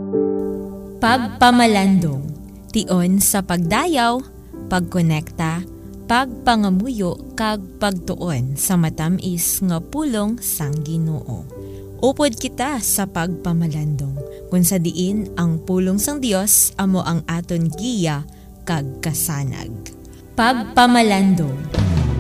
Pagpamalandong, tion sa pagdayaw, pagkonekta, pagpangamuyo kag pagtuon sa matamis nga pulong sang Ginoo. Upod kita sa pagpamalandong, kung sa diin ang pulong sang Dios amo ang aton giya kag kasanag. Pagpamalandong.